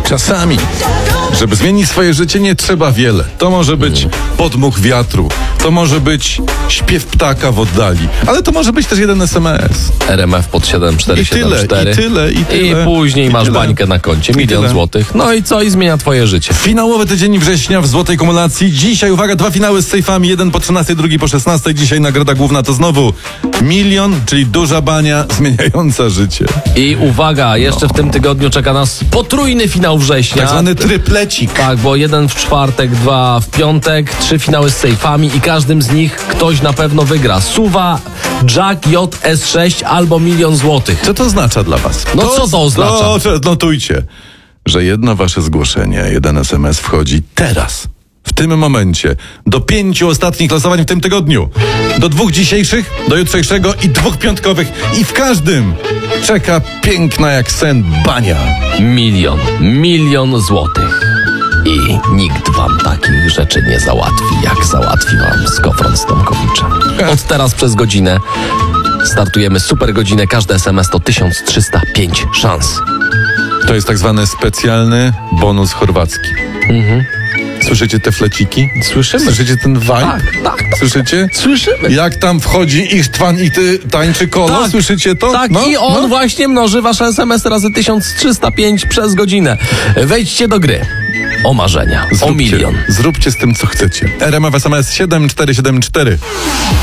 Czasami, żeby zmienić swoje życie, nie trzeba wiele. To może być podmuch wiatru, to może być śpiew ptaka w oddali, ale to może być też jeden SMS. RMF pod 7474. I tyle. I później masz tyle. bańkę na koncie, 1 000 000 złotych. No i co? I zmienia twoje życie. Finałowy tydzień września w złotej kumulacji. Dzisiaj, uwaga, 2 finały z sejfami. Jeden po 13, drugi po 16. Dzisiaj nagroda główna to znowu 1 000 000, czyli duża bania zmieniająca życie. I uwaga, jeszcze w tym tygodniu czeka nas potrójny finał września. Tak zwany tryplecik. Tak, bo 1 w czwartek, 2 w piątek, 3 finały z sejfami i każdym z nich ktoś na pewno wygra. Suwa, Jack JS6 albo 1 000 000 złotych. Co to oznacza dla was? No co to oznacza? Notujcie, że jedno wasze zgłoszenie, jeden SMS wchodzi teraz, w tym momencie, do 5 ostatnich losowań w tym tygodniu. Do 2 dzisiejszych, do jutrzejszego i 2 piątkowych. I w każdym czeka piękna jak sen bania. 1 000 000 złotych. I nikt wam takich rzeczy nie załatwi, jak załatwi wam Skowron z Tomkowiczem. Od teraz przez godzinę startujemy super godzinę. Każdy SMS to 1305 szans. To jest tak zwany specjalny bonus chorwacki. Słyszycie te fleciki? Słyszymy. Słyszycie ten vibe? Tak. Słyszycie? Słyszymy. Jak tam wchodzi Ichtwan i ty tańczy kolo? Tak. Słyszycie to? Tak, i on właśnie mnoży wasze SMS razy 1305 przez godzinę. Wejdźcie do gry. O marzenia. O 1 000 000. Zróbcie z tym, co chcecie. RMF SMS 7474.